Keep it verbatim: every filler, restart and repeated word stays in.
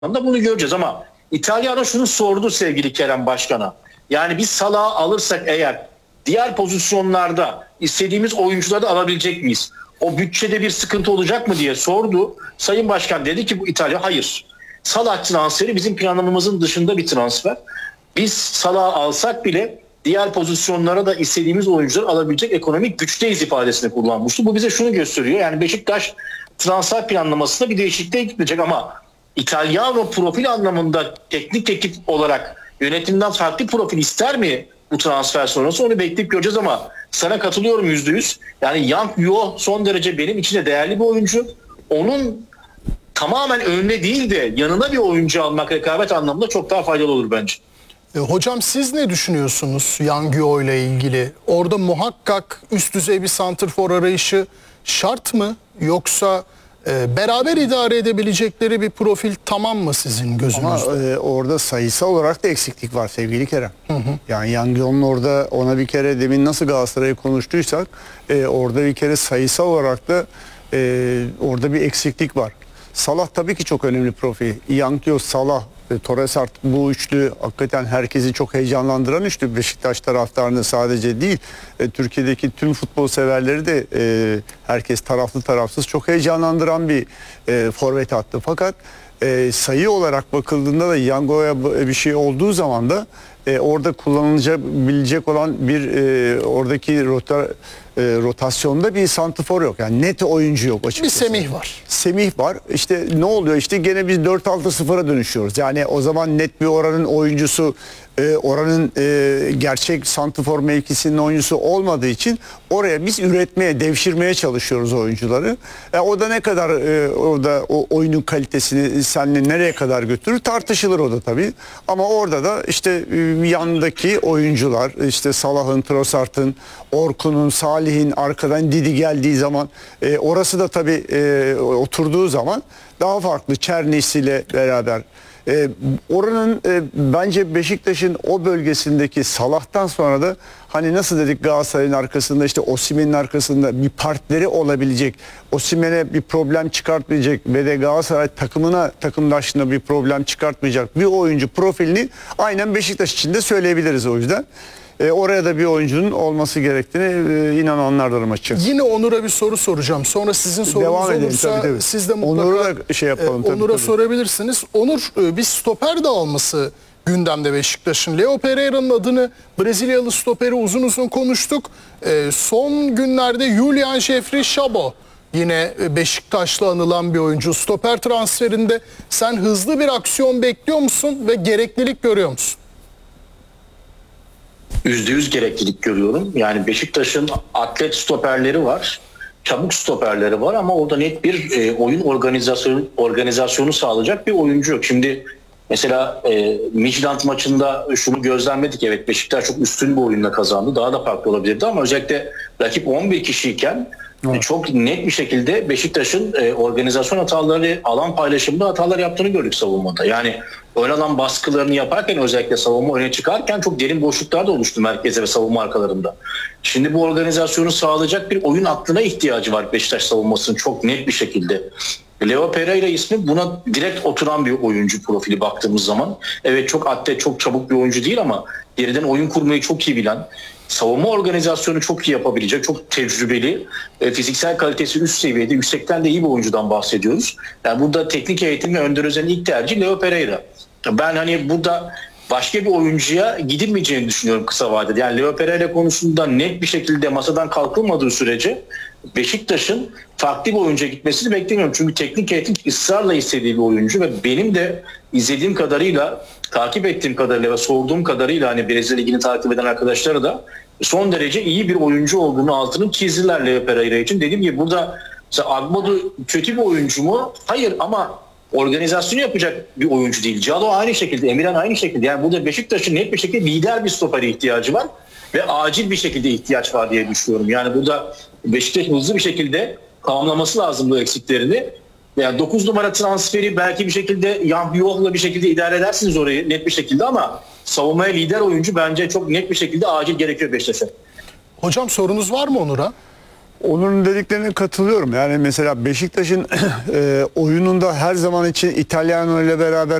da bunu göreceğiz ama İtalyan şunu sordu sevgili Kerem Başkan'a. Yani biz Salah'ı alırsak eğer diğer pozisyonlarda istediğimiz oyuncuları alabilecek miyiz? O bütçede bir sıkıntı olacak mı diye sordu. Sayın Başkan dedi ki bu İtalya hayır. Salah transferi bizim planlamamızın dışında bir transfer. Biz Salah'ı alsak bile diğer pozisyonlara da istediğimiz oyuncuları alabilecek ekonomik güçteyiz ifadesini kullanmıştı. Bu bize şunu gösteriyor. Yani Beşiktaş transfer planlamasında bir değişikliğe gidecek ama İtalyan profil anlamında teknik ekip olarak yönetimden farklı profil ister mi bu transfer sonrası, onu bekleyip göreceğiz ama sana katılıyorum yüzde yüz. Yani Yang Yo son derece benim için de değerli bir oyuncu. Onun tamamen önüne değil de yanına bir oyuncu almak rekabet anlamında çok daha faydalı olur bence. E, hocam siz ne düşünüyorsunuz Yangio ile ilgili? Orada muhakkak üst düzey bir santrfor arayışı şart mı? Yoksa e, beraber idare edebilecekleri bir profil tamam mı sizin gözünüzde? Ama e, orada sayısal olarak da eksiklik var sevgili Kerem. Hı hı. Yani Yangio'nun orada, ona bir kere demin nasıl Galatasaray'ı konuştuysak e, orada bir kere sayısal olarak da e, orada bir eksiklik var. Salah tabii ki çok önemli profil. Yangio, Salah, Torres, artık bu üçlü hakikaten herkesi çok heyecanlandıran üçlü. Beşiktaş taraftarını sadece değil, e, Türkiye'deki tüm futbol severleri de e, herkes taraflı tarafsız çok heyecanlandıran bir e, forvet hattı. Fakat e, sayı olarak bakıldığında da Yango'ya bir şey olduğu zaman da e, orada kullanılabilecek olan bir e, oradaki rota, e, rotasyonda bir santrfor yok. Yani net oyuncu yok açıkçası. Bir Semih var. Semih var. İşte ne oluyor? İşte gene biz dört altı sıfıra dönüşüyoruz. Yani o zaman net bir oranın oyuncusu, e, oranın e, gerçek santrfor mevkisinin oyuncusu olmadığı için oraya biz üretmeye, devşirmeye çalışıyoruz oyuncuları. E, o da ne kadar e, orada o oyunun kalitesini seninle nereye kadar götürür tartışılır o da tabii. Ama orada da işte e, yanındaki oyuncular, işte Salah'ın, Trossard'ın, Orkun'un, Salih'in, arkadan Didi geldiği zaman e, orası da tabii e, oturduğu zaman daha farklı. Çernis ile beraber. E, oranın e, bence Beşiktaş'ın o bölgesindeki Salah'tan sonra da hani nasıl dedik Galatasaray'ın arkasında, işte Osimhen'in arkasında bir partneri olabilecek, Osimhen'e bir problem çıkartmayacak ve de Galatasaray takımına, takımdaşlığına bir problem çıkartmayacak bir oyuncu profilini aynen Beşiktaş için de söyleyebiliriz o yüzden. E, oraya da bir oyuncunun olması gerektiğini e, inananlardanım açıkçası. Yine Onur'a bir soru soracağım. Sonra sizin sorunuz Devam edelim, olursa tabii, tabii. siz de mutlaka Onur'a da şey yapalım, e, tabii, Onur'a tabii. sorabilirsiniz. Onur, e, bir stoper de alması gündemde Beşiktaş'ın. Leo Pereira'nın adını, Brezilyalı stoperi uzun uzun konuştuk. E, son günlerde Julian Jeffrey Şabo yine Beşiktaş'la anılan bir oyuncu. Stoper transferinde sen hızlı bir aksiyon bekliyor musun ve gereklilik görüyor musun? Yüzde yüz gereklilik görüyorum. Yani Beşiktaş'ın atlet stoperleri var. Çabuk stoperleri var ama orada net bir e, oyun organizasyonu organizasyonu sağlayacak bir oyuncu yok. Şimdi mesela e, Midtjylland maçında şunu gözlemledik. Evet, Beşiktaş çok üstün bir oyunla kazandı. Daha da farklı olabilirdi ama özellikle rakip on bir kişiyken evet, e, çok net bir şekilde Beşiktaş'ın e, organizasyon hataları, alan paylaşımında hatalar yaptığını gördük savunmada. Yani ön alan baskılarını yaparken, özellikle savunma öne çıkarken çok derin boşluklar da oluştu merkeze ve savunma arkalarında. Şimdi bu organizasyonu sağlayacak bir oyun aklına ihtiyacı var Beşiktaş savunmasının çok net bir şekilde. Leo Pereira ismi buna direkt oturan bir oyuncu profili baktığımız zaman. Evet, çok atlet, çok çabuk bir oyuncu değil ama geriden oyun kurmayı çok iyi bilen, savunma organizasyonu çok iyi yapabilecek, çok tecrübeli, e, fiziksel kalitesi üst seviyede, yüksekten de iyi bir oyuncudan bahsediyoruz. Yani burada teknik eğitim ve Önder Özen'in ilk tercihi Leo Pereira. Ben hani burada başka bir oyuncuya gidilmeyeceğini düşünüyorum kısa vadede. Yani Leo Pereira konusunda net bir şekilde masadan kalkılmadığı sürece Beşiktaş'ın farklı bir oyuncuya gitmesini beklemiyorum. Çünkü teknik eğitim ısrarla istediği bir oyuncu ve benim de izlediğim kadarıyla, takip ettiğim kadarıyla ve sorduğum kadarıyla hani Brezilya Ligi'ni takip eden arkadaşları da son derece iyi bir oyuncu olduğunu altını çizdiler Leo Pereira için. Dediğim gibi burada Agbodu kötü bir oyuncu mu? Hayır, ama organizasyonu yapacak bir oyuncu değil. Calo aynı şekilde, Emirhan aynı şekilde. Yani burada Beşiktaş'ın net bir şekilde lider bir stopere ihtiyacı var ve acil bir şekilde ihtiyaç var diye düşünüyorum. Yani burada Beşiktaş hızlı bir şekilde tamamlaması lazım bu eksiklerini. Yani dokuz numara transferi belki bir şekilde Yan Biyol'la bir şekilde idare edersiniz orayı net bir şekilde ama savunmaya lider oyuncu bence çok net bir şekilde acil gerekiyor Beşiktaş'a. Hocam sorunuz var mı Onur'a? Onur'un dediklerine katılıyorum. Yani mesela Beşiktaş'ın e, oyununda her zaman için İtalyano ile beraber